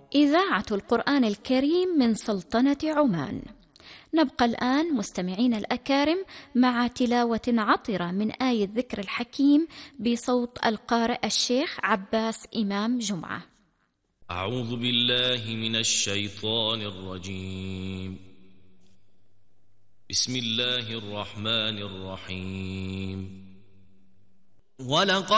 إذاعة القرآن الكريم من سلطنة عمان. نبقى الآن مستمعين الأكارم مع تلاوة عطرة من آية الذكر الحكيم بصوت القارئ الشيخ عباس إمام جمعة. أعوذ بالله من الشيطان الرجيم. بسم الله الرحمن الرحيم. ولقد